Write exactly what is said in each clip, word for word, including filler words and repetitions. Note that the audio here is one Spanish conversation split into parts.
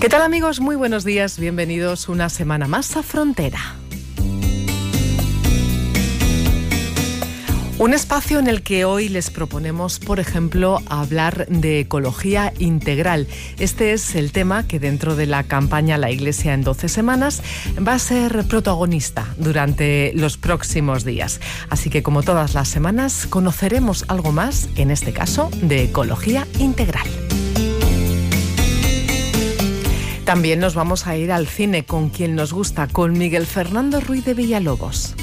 ¿Qué tal, amigos? Muy buenos días, bienvenidos una semana más a Frontera. Un espacio en el que hoy les proponemos, por ejemplo, hablar de ecología integral. Este es el tema que dentro de la campaña La Iglesia en doce semanas va a ser protagonista durante los próximos días. Así que, como todas las semanas, conoceremos algo más, en este caso, de ecología integral. También nos vamos a ir al cine con quien nos gusta, con Miguel Fernando Ruiz de Villalobos.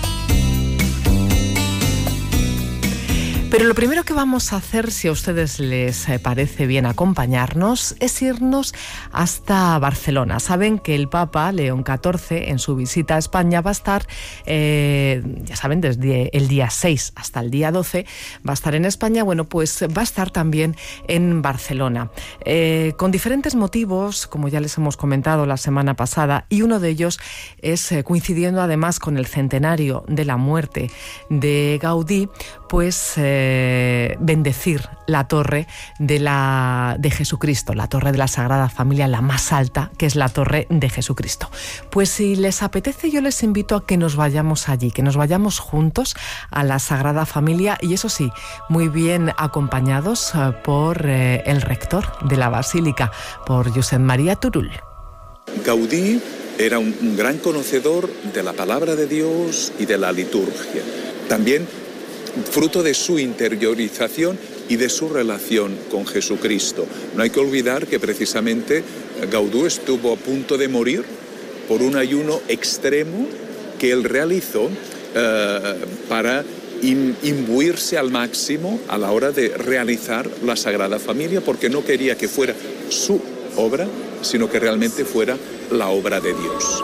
Pero lo primero que vamos a hacer, si a ustedes les parece bien acompañarnos, es irnos hasta Barcelona. Saben que el Papa León catorce, en su visita a España, va a estar, eh, ya saben, desde el día seis hasta el día doce, va a estar en España. Bueno, pues va a estar también en Barcelona, eh, con diferentes motivos, como ya les hemos comentado la semana pasada, y uno de ellos es eh, coincidiendo además con el centenario de la muerte de Gaudí, pues eh, bendecir la torre de, la, de Jesucristo, la torre de la Sagrada Familia, la más alta, que es la torre de Jesucristo. Pues si les apetece, yo les invito a que nos vayamos allí, que nos vayamos juntos a la Sagrada Familia, y eso sí, muy bien acompañados eh, por eh, el rector de la Basílica, por Josep María Turull. Gaudí era un, un gran conocedor de la palabra de Dios y de la liturgia. También fruto de su interiorización y de su relación con Jesucristo. No hay que olvidar que precisamente Gaudí estuvo a punto de morir por un ayuno extremo que él realizó eh, para in, imbuirse al máximo a la hora de realizar la Sagrada Familia, porque no quería que fuera su obra, sino que realmente fuera la obra de Dios.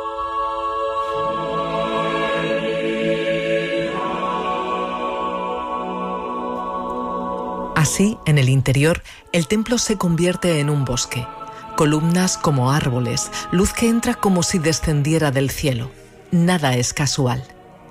Así, en el interior, el templo se convierte en un bosque. Columnas como árboles, luz que entra como si descendiera del cielo. Nada es casual.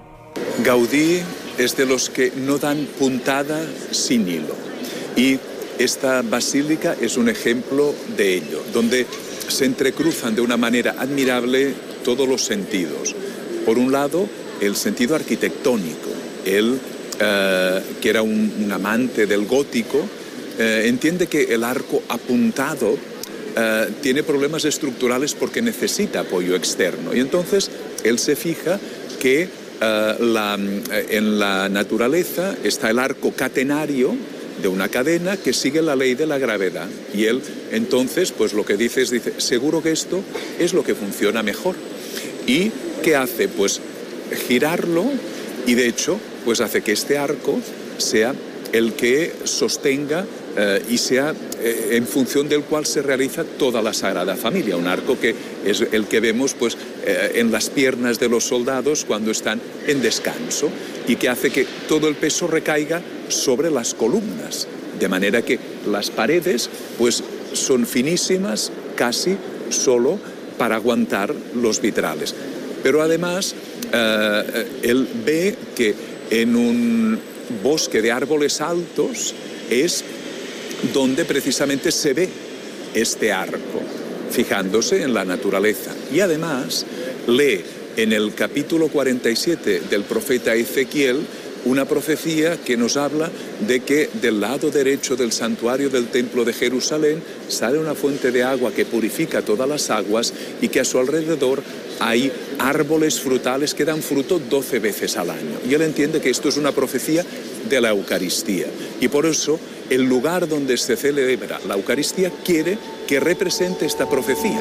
Gaudí es de los que no dan puntada sin hilo. Y esta basílica es un ejemplo de ello, donde se entrecruzan de una manera admirable todos los sentidos. Por un lado, el sentido arquitectónico. Él, Uh, que era un, un amante del gótico, uh, entiende que el arco apuntado uh, tiene problemas estructurales porque necesita apoyo externo. Y entonces él se fija que uh, la, en la naturaleza está el arco catenario de una cadena que sigue la ley de la gravedad. Y él entonces, pues lo que dice es, dice, seguro que esto es lo que funciona mejor. ¿Y qué hace? Pues girarlo, y de hecho pues hace que este arco sea el que sostenga eh, y sea eh, en función del cual se realiza toda la Sagrada Familia. Un arco que es el que vemos pues, eh, en las piernas de los soldados cuando están en descanso, y que hace que todo el peso recaiga sobre las columnas, de manera que las paredes pues, son finísimas casi solo para aguantar los vitrales. Pero además eh, él ve que en un bosque de árboles altos es donde precisamente se ve este arco, fijándose en la naturaleza. Y además lee en el capítulo cuarenta y siete del profeta Ezequiel una profecía que nos habla de que del lado derecho del santuario del templo de Jerusalén sale una fuente de agua que purifica todas las aguas, y que a su alrededor hay árboles frutales que dan fruto doce veces al año. Y él entiende que esto es una profecía de la Eucaristía. Y por eso el lugar donde se celebra la Eucaristía quiere que represente esta profecía.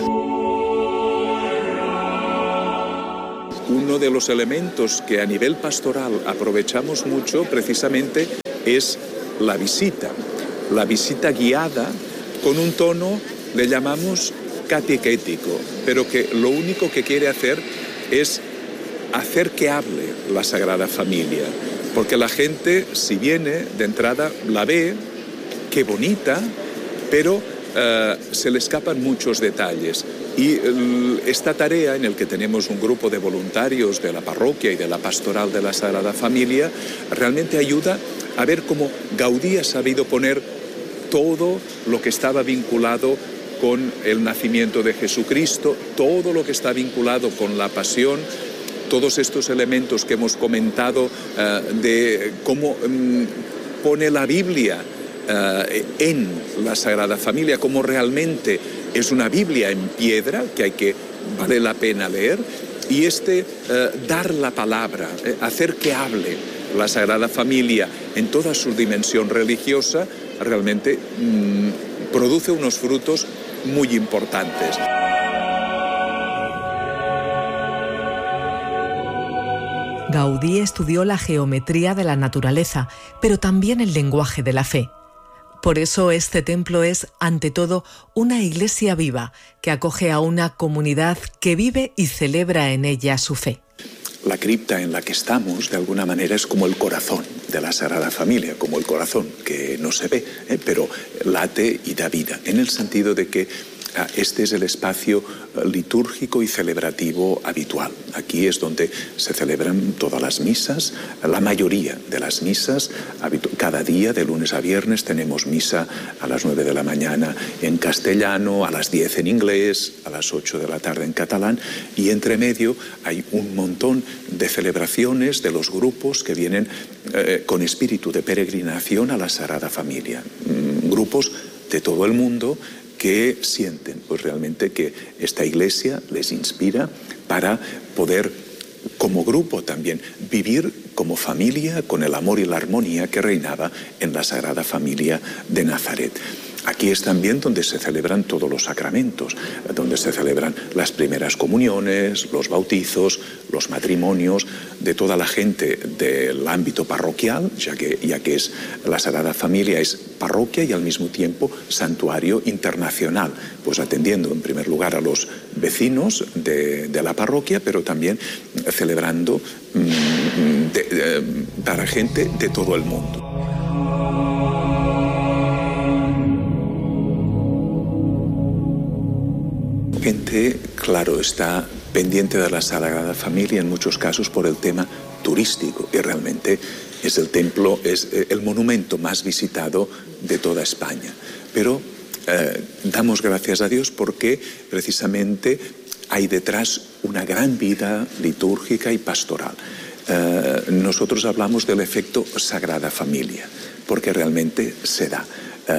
Uno de los elementos que a nivel pastoral aprovechamos mucho precisamente es la visita. La visita guiada con un tono, le llamamos catequético, pero que lo único que quiere hacer es hacer que hable la Sagrada Familia. Porque la gente, si viene de entrada, la ve, qué bonita, pero uh, se le escapan muchos detalles. Y esta tarea, en el que tenemos un grupo de voluntarios de la parroquia y de la pastoral de la Sagrada Familia, realmente ayuda a ver cómo Gaudí ha sabido poner todo lo que estaba vinculado con el nacimiento de Jesucristo, todo lo que está vinculado con la pasión, todos estos elementos que hemos comentado uh, de cómo um, pone la Biblia uh, en la Sagrada Familia, cómo realmente es una Biblia en piedra que hay que vale la pena leer, y este uh, dar la palabra, eh, hacer que hable la Sagrada Familia en toda su dimensión religiosa, realmente mmm, produce unos frutos muy importantes. Gaudí estudió la geometría de la naturaleza, pero también el lenguaje de la fe. Por eso este templo es, ante todo, una iglesia viva que acoge a una comunidad que vive y celebra en ella su fe. La cripta en la que estamos, de alguna manera, es como el corazón de la Sagrada Familia, como el corazón que no se ve, ¿eh? pero late y da vida, en el sentido de que este es el espacio litúrgico y celebrativo habitual. Aquí es donde se celebran todas las misas, la mayoría de las misas. Cada día, de lunes a viernes, tenemos misa a las nueve de la mañana en castellano, a las diez en inglés, a las ocho de la tarde en catalán, y entre medio hay un montón de celebraciones de los grupos que vienen eh, con espíritu de peregrinación a la Sagrada Familia. Mm, grupos de todo el mundo que sienten pues realmente que esta iglesia les inspira para poder, como grupo también, vivir como familia con el amor y la armonía que reinaba en la Sagrada Familia de Nazaret. Aquí es también donde se celebran todos los sacramentos, donde se celebran las primeras comuniones, los bautizos, los matrimonios de toda la gente del ámbito parroquial, ya que, ya que es, la Sagrada Familia es parroquia y al mismo tiempo santuario internacional, pues atendiendo en primer lugar a los vecinos de, de la parroquia, pero también celebrando mmm, de, de, para gente de todo el mundo. Gente, claro, está pendiente de la Sagrada Familia en muchos casos por el tema turístico, y realmente es el templo, es el monumento más visitado de toda España. Pero eh, damos gracias a Dios porque precisamente hay detrás una gran vida litúrgica y pastoral. Eh, nosotros hablamos del efecto Sagrada Familia, porque realmente se da.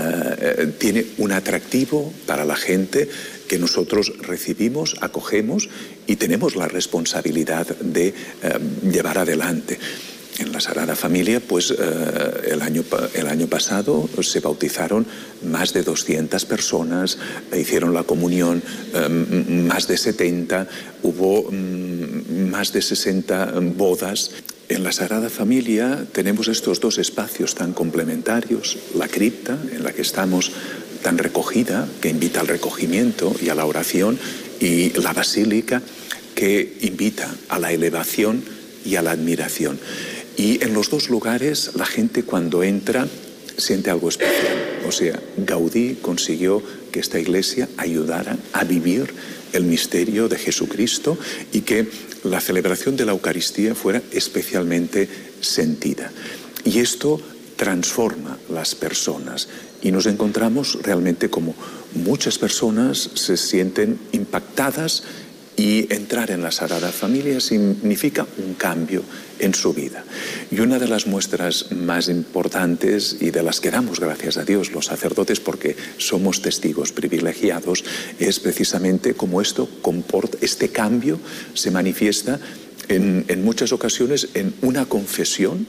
Eh, tiene un atractivo para la gente que nosotros recibimos, acogemos y tenemos la responsabilidad de eh, llevar adelante. En la Sagrada Familia, pues eh, el, año, el año pasado se bautizaron más de doscientas personas, hicieron la comunión eh, más de setenta, hubo mm, más de sesenta bodas. En la Sagrada Familia tenemos estos dos espacios tan complementarios, la cripta, en la que estamos tan recogida, que invita al recogimiento y a la oración, y la basílica, que invita a la elevación y a la admiración. Y en los dos lugares la gente cuando entra siente algo especial. O sea, Gaudí consiguió que esta iglesia ayudara a vivir el misterio de Jesucristo y que la celebración de la Eucaristía fuera especialmente sentida. Y esto transforma las personas y nos encontramos realmente como muchas personas se sienten impactadas, y entrar en la Sagrada Familia significa un cambio en su vida. Y una de las muestras más importantes y de las que damos gracias a Dios los sacerdotes, porque somos testigos privilegiados, es precisamente cómo esto comporta, este cambio se manifiesta en, en muchas ocasiones en una confesión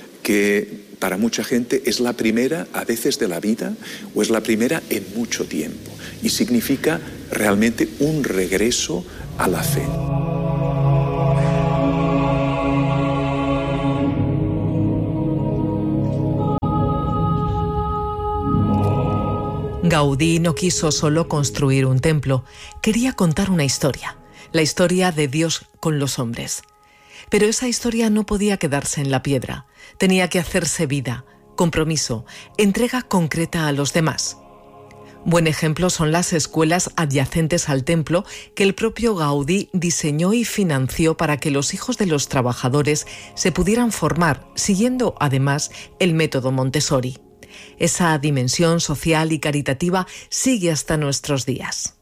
que para mucha gente es la primera a veces de la vida o es la primera en mucho tiempo, y significa realmente un regreso a la fe. Gaudí no quiso solo construir un templo, quería contar una historia, la historia de Dios con los hombres. Pero esa historia no podía quedarse en la piedra, tenía que hacerse vida, compromiso, entrega concreta a los demás. Buen ejemplo son las escuelas adyacentes al templo que el propio Gaudí diseñó y financió para que los hijos de los trabajadores se pudieran formar, siguiendo además el método Montessori. Esa dimensión social y caritativa sigue hasta nuestros días.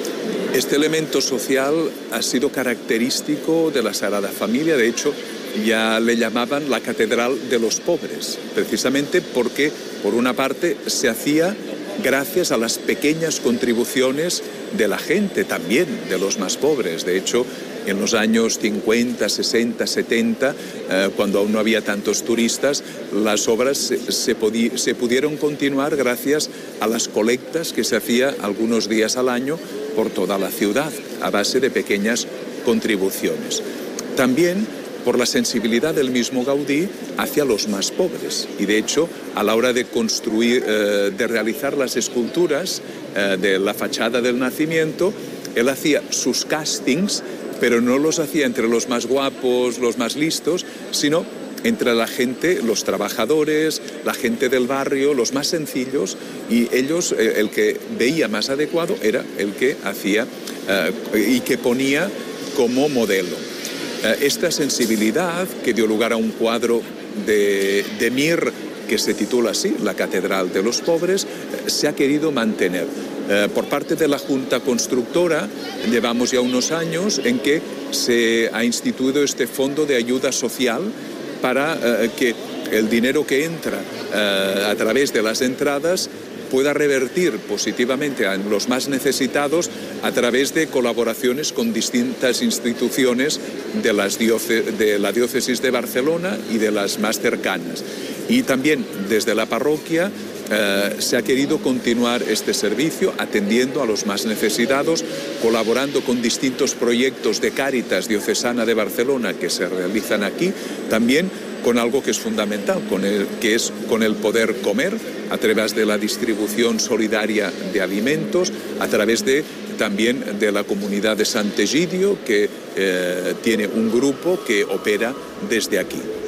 Este elemento social ha sido característico de la Sagrada Familia. De hecho, ya le llamaban la Catedral de los Pobres, precisamente porque, por una parte, se hacía gracias a las pequeñas contribuciones de la gente, también de los más pobres. De hecho, en los años cincuenta, sesenta, setenta, eh, cuando aún no había tantos turistas, las obras se, se, se pudieron continuar gracias a las colectas que se hacía algunos días al año por toda la ciudad, a base de pequeñas contribuciones. También por la sensibilidad del mismo Gaudí hacia los más pobres. Y de hecho, a la hora de construir, eh, de realizar las esculturas eh, de la fachada del Nacimiento, él hacía sus castings, pero no los hacía entre los más guapos, los más listos, sino entre la gente, los trabajadores, la gente del barrio, los más sencillos, y ellos, eh, el que veía más adecuado era el que hacía eh, y que ponía como modelo. Esta sensibilidad que dio lugar a un cuadro de, de Mir que se titula así, La Catedral de los Pobres, se ha querido mantener. Eh, por parte de la Junta Constructora llevamos ya unos años en que se ha instituido este fondo de ayuda social para eh, que el dinero que entra eh, a través de las entradas pueda revertir positivamente a los más necesitados a través de colaboraciones con distintas instituciones de, las dióce- de la diócesis de Barcelona y de las más cercanas. Y también desde la parroquia eh, se ha querido continuar este servicio atendiendo a los más necesitados, colaborando con distintos proyectos de Cáritas Diocesana de Barcelona que se realizan aquí, también con algo que es fundamental, con el, que es con el poder comer, a través de la distribución solidaria de alimentos, a través de también de la comunidad de Sant'Egidio, que eh, tiene un grupo que opera desde aquí.